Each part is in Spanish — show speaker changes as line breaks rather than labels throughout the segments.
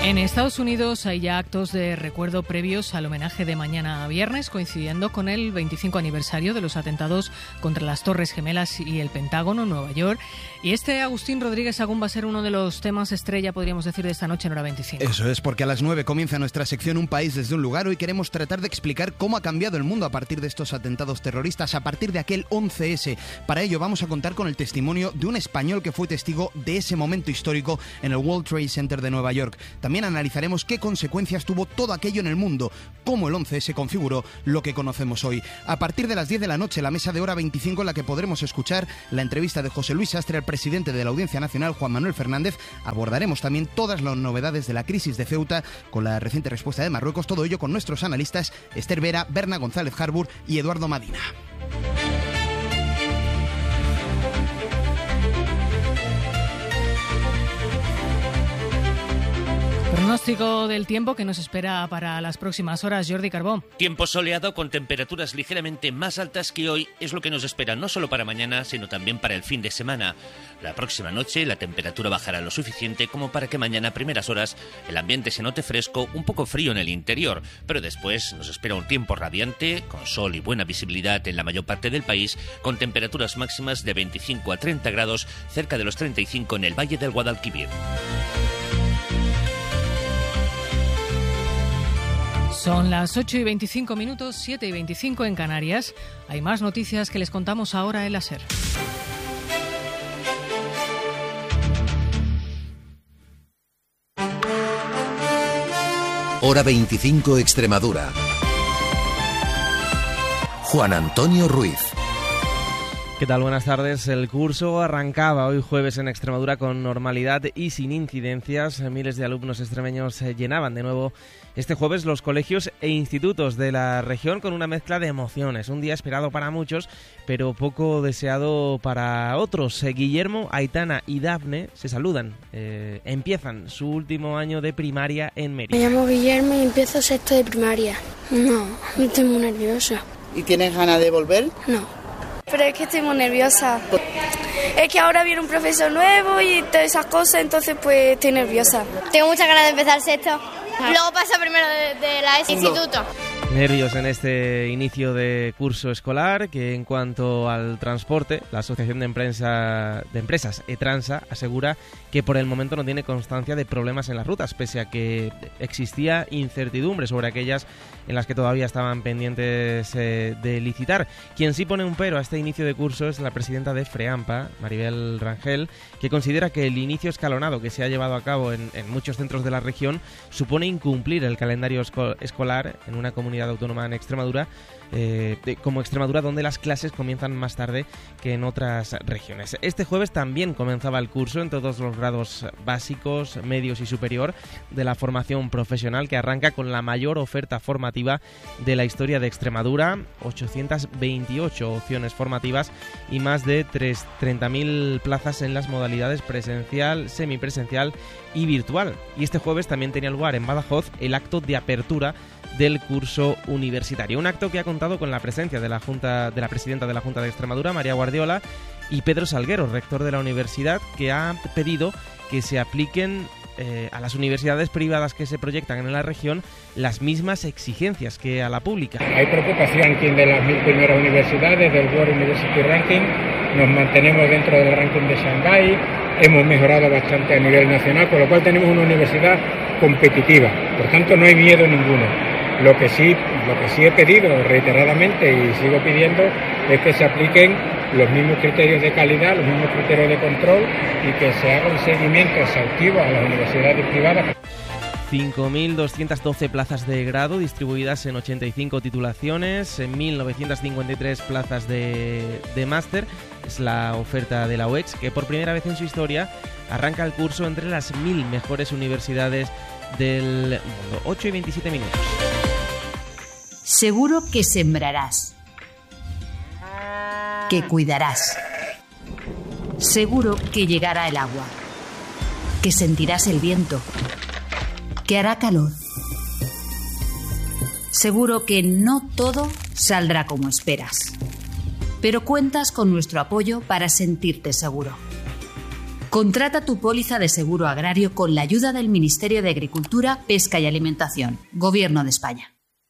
En Estados Unidos hay ya actos de recuerdo previos al homenaje de mañana viernes, coincidiendo con el 25 aniversario de los atentados contra las Torres Gemelas y el Pentágono en Nueva York. Y Agustín Rodríguez Sagún va a ser uno de los temas estrella, podríamos decir, de esta noche en Hora 25.
Eso es, porque a las 9 comienza nuestra sección Un País desde un Lugar. Hoy queremos tratar de explicar cómo ha cambiado el mundo a partir de estos atentados terroristas, a partir de aquel 11S. Para ello vamos a contar con el testimonio de un español que fue testigo de ese momento histórico en el World Trade Center de Nueva York. También analizaremos qué consecuencias tuvo todo aquello en el mundo, cómo el 11S configuró lo que conocemos hoy. A partir de las 10 de la noche, la mesa de Hora 25, en la que podremos escuchar la entrevista de José Luis Sastre al presidente de la Audiencia Nacional, Juan Manuel Fernández. Abordaremos también todas las novedades de la crisis de Ceuta con la reciente respuesta de Marruecos. Todo ello con nuestros analistas Esther Vera, Berna González Harbour y Eduardo Madina.
Pronóstico del tiempo que nos espera para las próximas horas, Jordi Carbó.
Tiempo soleado con temperaturas ligeramente más altas que hoy es lo que nos espera no solo para mañana, sino también para el fin de semana. La próxima noche la temperatura bajará lo suficiente como para que mañana a primeras horas el ambiente se note fresco, un poco frío en el interior, pero después nos espera un tiempo radiante, con sol y buena visibilidad en la mayor parte del país, con temperaturas máximas de 25 a 30 grados, cerca de los 35 en el Valle del Guadalquivir.
Son las 8:25, 7:25 en Canarias. Hay más noticias que les contamos ahora en la SER.
Hora 25 Extremadura. Juan Antonio Ruiz.
¿Qué tal? Buenas tardes. El curso arrancaba hoy jueves en Extremadura con normalidad y sin incidencias. Miles de alumnos extremeños llenaban de nuevo este jueves los colegios e institutos de la región con una mezcla de emociones. Un día esperado para muchos, pero poco deseado para otros. Guillermo, Aitana y Dafne se saludan. Empiezan su último año de primaria en Mérida.
Me llamo Guillermo y empiezo sexto de primaria. No estoy muy nerviosa.
¿Y tienes ganas de volver?
No. Pero es que estoy muy nerviosa. Es que ahora viene un profesor nuevo y todas esas cosas, entonces pues estoy nerviosa.
Tengo muchas ganas de empezar sexto. Luego pasa primero de la instituto.
Nervios en este inicio de curso escolar, que en cuanto al transporte, la Asociación de Empresas Etransa asegura que por el momento no tiene constancia de problemas en las rutas, pese a que existía incertidumbre sobre aquellas en las que todavía estaban pendientes de licitar. Quien sí pone un pero a este inicio de curso es la presidenta de FREAMPA, Maribel Rangel, que considera que el inicio escalonado que se ha llevado a cabo en muchos centros de la región supone incumplir el calendario escolar en una comunidad autónoma en Extremadura, como Extremadura, donde las clases comienzan más tarde que en otras regiones. Este jueves también comenzaba el curso en todos los grados básicos, medios y superior de la formación profesional, que arranca con la mayor oferta formativa de la historia de Extremadura, 828 opciones formativas y más de 30.000 plazas en las modalidades presencial, semipresencial y virtual. Y este jueves también tenía lugar en Badajoz el acto de apertura del curso universitario. Un acto que ha contado con la presencia de la presidenta de la Junta de Extremadura, María Guardiola, y Pedro Salguero, rector de la universidad, que ha pedido que se apliquen a las universidades privadas que se proyectan en la región las mismas exigencias que a la pública.
Hay preocupación aquí de las 1000 primeras universidades del World University Ranking. Nos mantenemos dentro del ranking de Shanghái, hemos mejorado bastante a nivel nacional, con lo cual tenemos una universidad competitiva. Por tanto, no hay miedo ninguno. Lo que sí he pedido reiteradamente y sigo pidiendo es que se apliquen los mismos criterios de calidad, los mismos criterios de control y que se haga un seguimiento exhaustivo a las universidades privadas.
5.212 plazas de grado distribuidas en 85 titulaciones, en 1.953 plazas de máster. Es la oferta de la UEX, que por primera vez en su historia arranca el curso entre las 1.000 mejores universidades del mundo. 8:27 minutos.
Seguro que sembrarás, que cuidarás. Seguro que llegará el agua, que sentirás el viento, que hará calor. Seguro que no todo saldrá como esperas, pero cuentas con nuestro apoyo para sentirte seguro. Contrata tu póliza de seguro agrario con la ayuda del Ministerio de Agricultura, Pesca y Alimentación, Gobierno de España.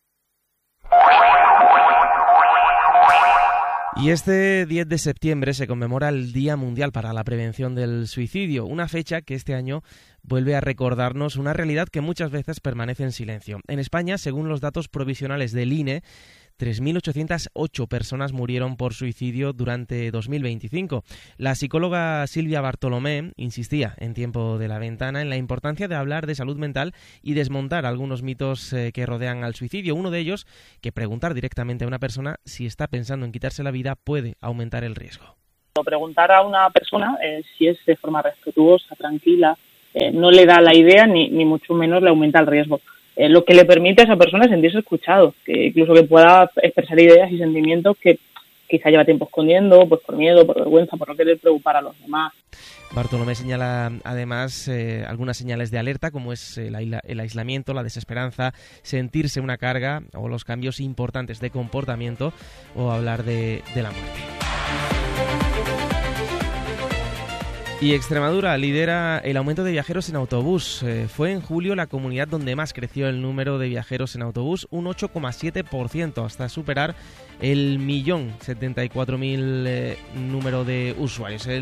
Y este 10 de septiembre se conmemora el Día Mundial para la Prevención del Suicidio, una fecha que este año vuelve a recordarnos una realidad que muchas veces permanece en silencio. En España, según los datos provisionales del INE, 3.808 personas murieron por suicidio durante 2025. La psicóloga Silvia Bartolomé insistía en Tiempo de la Ventana en la importancia de hablar de salud mental y desmontar algunos mitos que rodean al suicidio. Uno de ellos, que preguntar directamente a una persona si está pensando en quitarse la vida puede aumentar el riesgo.
Preguntar a una persona si es de forma respetuosa, tranquila, no le da la idea ni mucho menos le aumenta el riesgo. Lo que le permite a esa persona sentirse escuchado, que incluso que pueda expresar ideas y sentimientos que quizá lleva tiempo escondiendo, pues por miedo, por vergüenza, por no querer preocupar a los demás.
Bartolomé señala además algunas señales de alerta, como es el aislamiento, la desesperanza, sentirse una carga o los cambios importantes de comportamiento o hablar de la muerte. Y Extremadura lidera el aumento de viajeros en autobús. Fue en julio la comunidad donde más creció el número de viajeros en autobús, un 8,7%, hasta superar el 1.074.000 número de usuarios.